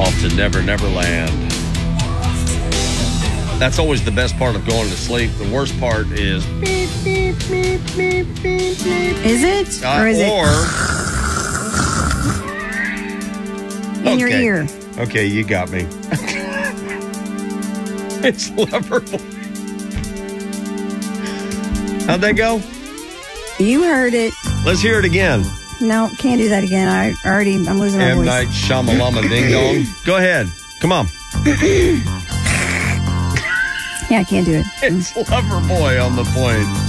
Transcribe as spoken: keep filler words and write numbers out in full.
off to Never Never Land. That's always the best part of going to sleep. The worst part is beep, beep, beep, beep, beep, beep. Is it? Uh, or is or, it in your okay. ear? Okay, you got me. It's Loverboy. How'd that go? You heard it. Let's hear it again. No, can't do that again. I already, I'm losing my M. voice. Night Shyamalama Ding Dong. Go ahead. Come on. Yeah, I can't do it. It's Loverboy on the point.